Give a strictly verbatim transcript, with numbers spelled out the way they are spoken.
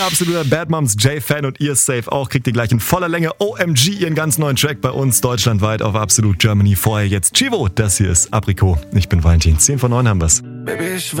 Absoluter Bad Moms J-Fan und ihr safe auch. Kriegt ihr gleich in voller Länge O M G ihren ganz neuen Track bei uns deutschlandweit auf Absolut Germany. Vorher jetzt Chivo. Das hier ist Aprikot. Ich bin Valentin. zehn vor neun haben wir's.